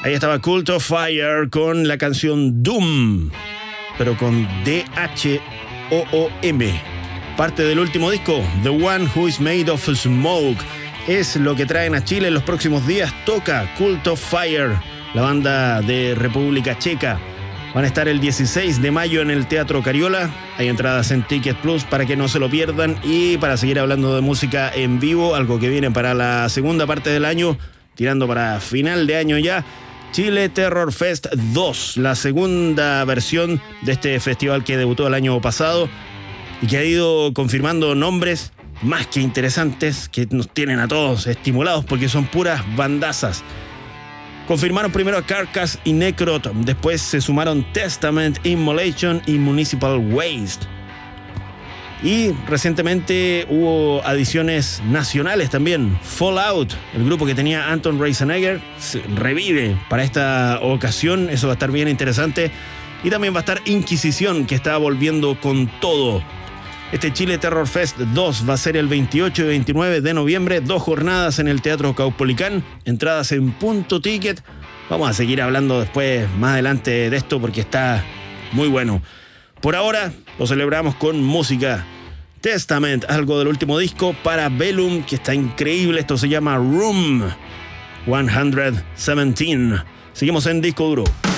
Ahí estaba Cult of Fire con la canción Doom, pero con D-H-O-O-M. Parte del último disco, The One Who Is Made of Smoke. Es lo que traen a Chile en los próximos días. Toca Cult of Fire, la banda de República Checa. Van a estar el 16 de mayo en el Teatro Cariola. Hay entradas en Ticket Plus para que no se lo pierdan. Y para seguir hablando de música en vivo, algo que viene para la segunda parte del año, tirando para final de año ya, Chile Terror Fest 2, la segunda versión de este festival que debutó el año pasado y que ha ido confirmando nombres más que interesantes que nos tienen a todos estimulados porque son puras bandazas. Confirmaron primero a Carcass y Necrot, después se sumaron Testament, Immolation y Municipal Waste. Y recientemente hubo adiciones nacionales también. Fallout, el grupo que tenía Anton Reisenegger, revive para esta ocasión. Eso va a estar bien interesante. Y también va a estar Inquisición, que está volviendo con todo. Este Chile Terror Fest 2 va a ser el 28 y 29 de noviembre. 2 jornadas en el Teatro Caupolicán. Entradas en Punto Ticket. Vamos a seguir hablando después, más adelante, de esto porque está muy bueno. Por ahora lo celebramos con música. Testament, algo del último disco, Parabellum, que está increíble. Esto se llama Room 117. Seguimos en Disco Duro.